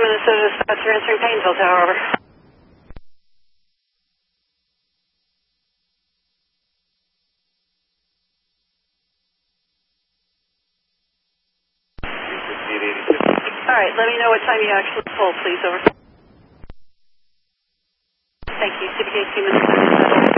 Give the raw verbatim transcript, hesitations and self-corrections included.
Minnesota Dispatch, you're answering Painesville Tower, over. All right, let me know what time you actually pull, please, over. Thank you, C B K two Minnesota.